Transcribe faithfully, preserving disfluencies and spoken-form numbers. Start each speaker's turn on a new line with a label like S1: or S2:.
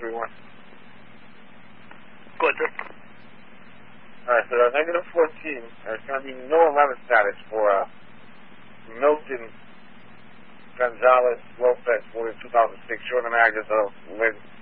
S1: three one.
S2: Go ahead, sir.
S1: All right, so uh, negative fourteen. Uh, it's going to be no eleven status for uh, Milton Gonzalez Lopez for the two thousand six short and address of